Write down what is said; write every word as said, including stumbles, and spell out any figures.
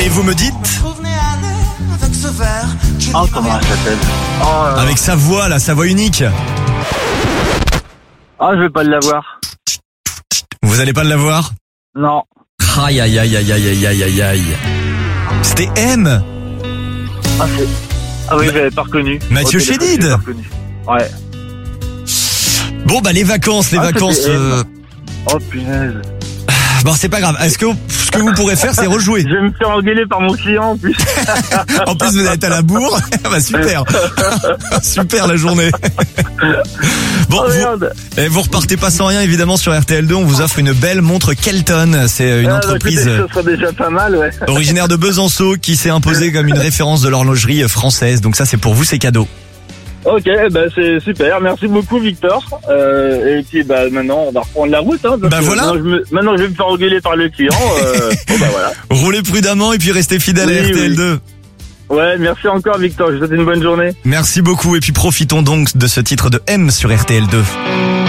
Et vous me dites? Oh, comment elle s'appelle? Oh, euh... Avec sa voix, là, sa voix unique. Ah, je vais pas l'avoir. Vous allez pas l'avoir? Non. Aïe, aïe, aïe, aïe, aïe, aïe, aïe, aïe. C'était M. Ah, c'est... Ah oui, j'avais pas reconnu. Mathieu Chédid. Ouais. Bon, bah, les vacances, les ah, vacances... Euh... Oh, punaise. Bon, c'est pas grave. Est-ce que ce que vous pourrez faire, c'est rejouer? Je vais me faire engueuler par mon client, en plus. En plus, vous êtes à la bourre. Bah, super. Super, la journée. Bon, oh, vous, et vous repartez pas sans rien, évidemment, sur R T L deux. On vous offre une belle montre Kelton. C'est une ah, entreprise bah, écoutez, ça sera déjà pas mal, ouais. originaire de Besançon qui s'est imposée comme une référence de l'horlogerie française. Donc ça, c'est pour vous, c'est cadeau. Ok, bah c'est super, merci beaucoup Victor. Euh, et puis bah maintenant on va reprendre la route. Hein, bah voilà. Maintenant je, me, maintenant je vais me faire engueuler par le client. Euh, bon bah voilà. Roulez prudemment et puis restez fidèles oui, à R T L deux. Oui. Ouais, merci encore Victor, je vous souhaite une bonne journée. Merci beaucoup et puis profitons donc de ce titre de M sur R T L deux.